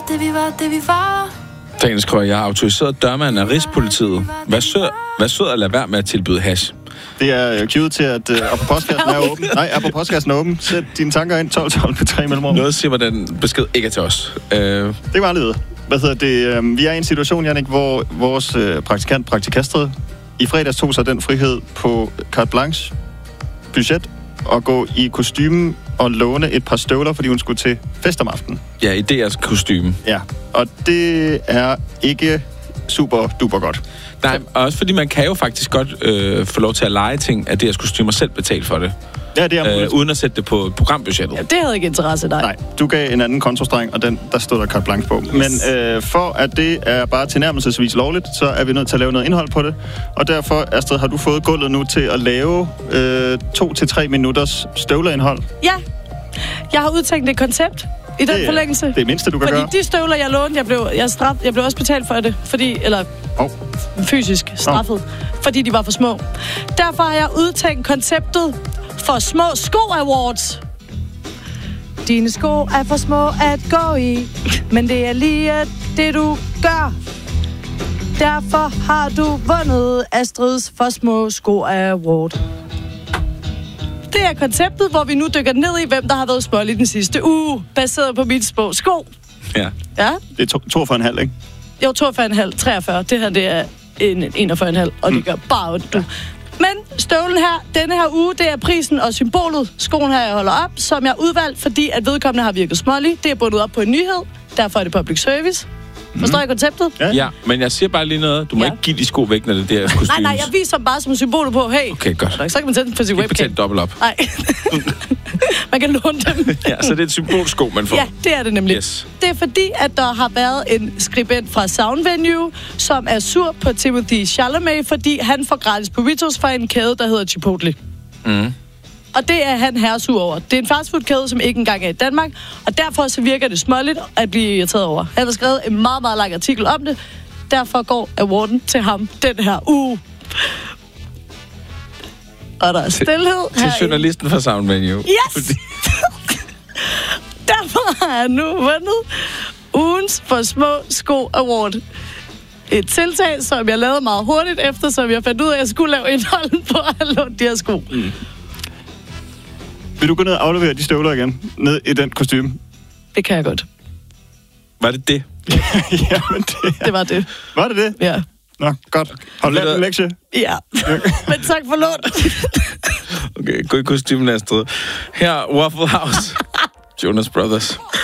det vi var. Dagens krøg, jeg er autoriseret dørmand af Rigspolitiet. Hvad sød at lade være med at tilbyde hash. Det er cued til, at på postkassen er åben. Nej, på postkassen er åben. Sæt dine tanker ind 12 på 3 mellemrum. Noget siger, hvordan besked ikke er til os. Det var lidt. Vi er i en situation, Jannik, hvor vores praktikastred i fredags tog sig den frihed på carte blanche budget at gå i kostume og låne et par støvler, fordi hun skulle til fest om aftenen. Ja, i deres kostume. Ja, og det er ikke super duper godt. Nej, også fordi man kan jo faktisk godt få lov til at lege ting af deres kostymer selv betale for det. Ja, det er uden at sætte det på programbudgettet. Ja, det havde ikke interesse i dig. Nej, du gav en anden kontostreng, og der stod der carte blanche på. Yes. Men for at det er bare tilnærmelsesvis lovligt, så er vi nødt til at lave noget indhold på det. Og derfor, Astrid, har du fået gulvet nu til at lave 2-3 minutters støvlerindhold? Ja, jeg har udtænkt et koncept i den forlængelse. Det er mindste, du kan gøre. Fordi de støvler, jeg lånte, jeg blev også betalt for det, fysisk straffet, fordi de var for små. Derfor har jeg udtænkt konceptet for Små Sko Awards. Dine sko er for små at gå i, men det er lige det, du gør. Derfor har du vundet Astrids for Små Sko Award. Det er konceptet, hvor vi nu dykker ned i, hvem der har været smålig den sidste uge, baseret på mine små sko. Ja. Det er 42,5, ikke? Jo, 42,5, 43. Det her, det er en 41,5, og det gør bare ondt, du. Men støvlen her, denne her uge, det er prisen og symbolet, skoen her, jeg holder op, som jeg har udvalgt, fordi at vedkommende har virket smålig. Det er bundet op på en nyhed, derfor er det public service. Forstår I konceptet? Ja, men jeg siger bare lige noget. Du må ikke give de sko væk, når det er kostymes. Nej, jeg viser bare som symbol på, hey. Okay, godt. Så kan man sætte den på sin webcam. Ikke betale dobbelt op. Nej. Man kan låne dem. Ja, så det er et symbolsko, man får. Ja, det er det nemlig. Yes. Det er fordi, at der har været en skribent fra Sound Venue, som er sur på Timothée Chalamet, fordi han får gratis burritos fra en kæde, der hedder Chipotle. Mm. Og det er han herresur over. Det er en fastfoodkæde, som ikke engang er i Danmark, og derfor så virker det småligt at blive irriteret over. Han har skrevet en meget, meget lang artikel om det. Derfor går awarden til ham den her uge. Og der er stillhed til journalisten fra Sound Venue. Yes! Fordi... Derfor har jeg nu vundet ugens for Små Sko Award. Et tiltag, som jeg lavede meget hurtigt, eftersom jeg fandt ud af, at jeg skulle lave indhold på at låne de her sko. Mm. Vil du gå ned og aflevere de støvler igen? Ned i den kostume? Det kan jeg godt. Var det det? Jamen, det var det. Var det det? Ja. Nå, godt. Har du lært en lektie? Ja. Men tak for lån. Okay, gå i kostymen, Astrid. Her, Waffle House. Jonas Brothers.